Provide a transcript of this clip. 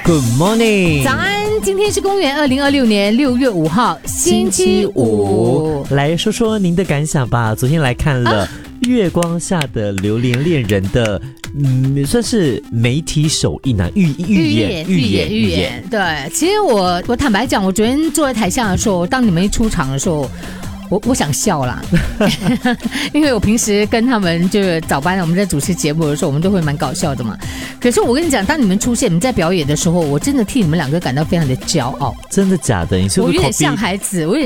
Good morning， 早安，今天是公元2026年6月5号，星期五。 来说说您的感想吧。昨天来看了月光下的榴莲恋人的，算是媒体首映啊，预演。 对，其实我坦白讲，我昨天坐在台下的时候，当你们一出场的时候。我想笑啦，因为我平时跟他们就是早班，我们在主持节目的时候，我们都会蛮搞笑的嘛。可是我跟你讲，当你们出现，你们在表演的时候，我真的替你们两个感到非常的骄傲。 真的假的？你是不是我有点像孩子，